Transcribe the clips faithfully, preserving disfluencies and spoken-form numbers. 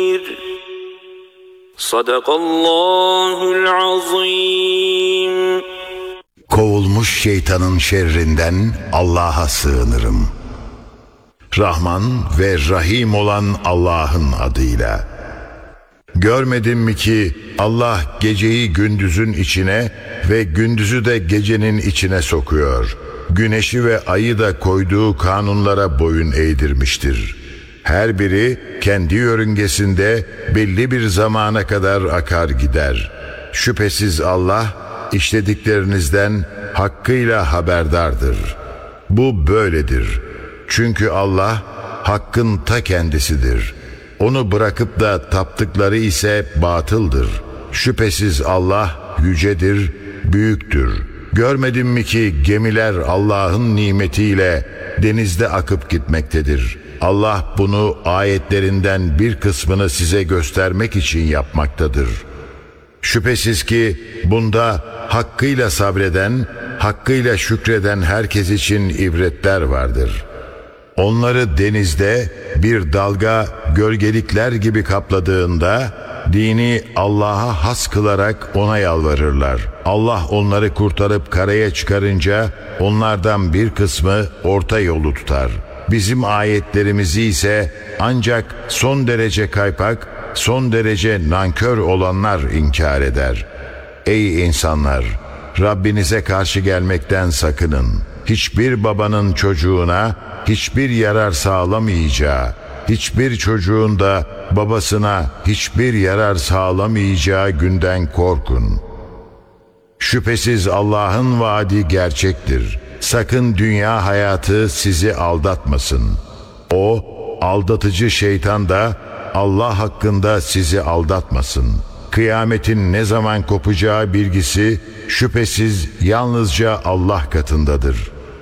Sadakallahul azim. Kovulmuş şeytanın şerrinden Allah'a sığınırım. Rahman ve Rahim olan Allah'ın adıyla. Görmedin mi ki Allah geceyi gündüzün içine ve gündüzü de gecenin içine sokuyor. Güneşi ve ayı da koyduğu kanunlara boyun eğdirmiştir. Her biri kendi yörüngesinde belli bir zamana kadar akar gider. Şüphesiz Allah işlediklerinizden hakkıyla haberdardır. Bu böyledir. Çünkü Allah hakkın ta kendisidir. Onu bırakıp da taptıkları ise batıldır. Şüphesiz Allah yücedir, büyüktür. Görmedin mi ki gemiler Allah'ın nimetiyle denizde akıp gitmektedir. Allah bunu ayetlerinden bir kısmını size göstermek için yapmaktadır. Şüphesiz ki bunda hakkıyla sabreden, hakkıyla şükreden herkes için ibretler vardır. Onları denizde bir dalga gölgelikler gibi kapladığında dini Allah'a has kılarak ona yalvarırlar. Allah onları kurtarıp karaya çıkarınca onlardan bir kısmı orta yolu tutar. Bizim ayetlerimizi ise ancak son derece kaypak, son derece nankör olanlar inkar eder. Ey insanlar! Rabbinize karşı gelmekten sakının. Hiçbir babanın çocuğuna hiçbir yarar sağlamayacağı, hiçbir çocuğun da babasına hiçbir yarar sağlamayacağı günden korkun. Şüphesiz Allah'ın vaadi gerçektir. Sakın dünya hayatı sizi aldatmasın. O, aldatıcı şeytan da Allah hakkında sizi aldatmasın. Kıyametin ne zaman kopacağı bilgisi şüphesiz yalnızca Allah katındadır.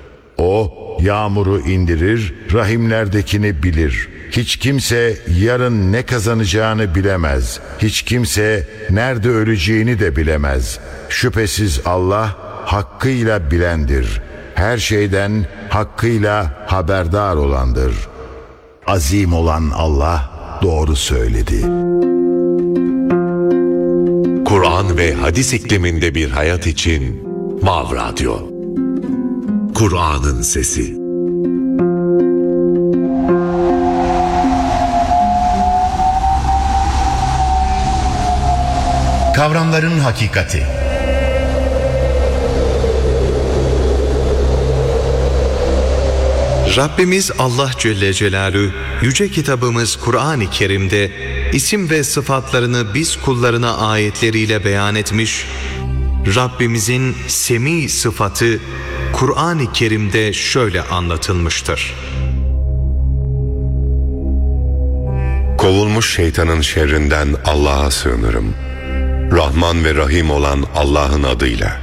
O, yağmuru indirir, rahimlerdekini bilir. Hiç kimse yarın ne kazanacağını bilemez. Hiç kimse nerede öleceğini de bilemez. Şüphesiz Allah hakkıyla bilendir. Her şeyden hakkıyla haberdar olandır. Azim olan Allah doğru söyledi. Kur'an ve hadis ikliminde bir hayat için Mav Radyo. Kur'an'ın sesi. Kavramların hakikati. Rabbimiz Allah Celle Celaluhu yüce kitabımız Kur'an-ı Kerim'de isim ve sıfatlarını biz kullarına ayetleriyle beyan etmiş. Rabbimizin Semi sıfatı Kur'an-ı Kerim'de şöyle anlatılmıştır. Kovulmuş şeytanın şerrinden Allah'a sığınırım. Rahman ve Rahim olan Allah'ın adıyla.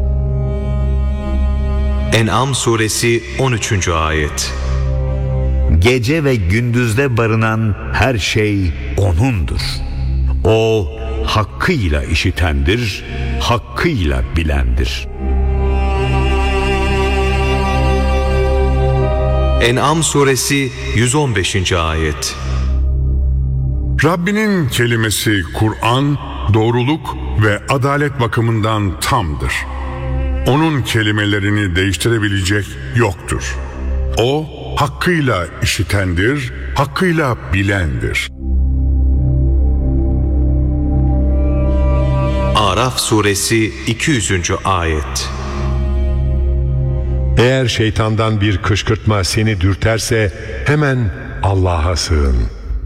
En'am suresi on üçüncü ayet. Gece ve gündüzde barınan her şey O'nundur. O hakkıyla işitendir, hakkıyla bilendir. En'am suresi yüz on beşinci ayet. Rabbinin kelimesi Kur'an, doğruluk ve adalet bakımından tamdır. Onun kelimelerini değiştirebilecek yoktur. O, hakkıyla işitendir, hakkıyla bilendir. Araf suresi iki yüzüncü ayet. Eğer şeytandan bir kışkırtma seni dürterse hemen Allah'a sığın.